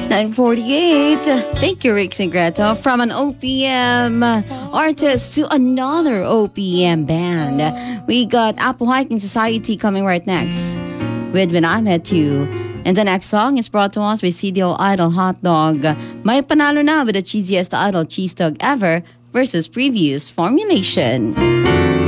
9:48. Thank you, Rick Greta. From an OPM artist to another OPM band. We got Apple Hiking Society coming right next with When I Met You. And the next song is brought to us by CDO Idol Hot Dog. May panalo na with the cheesiest idol cheese dog ever versus previous formulation.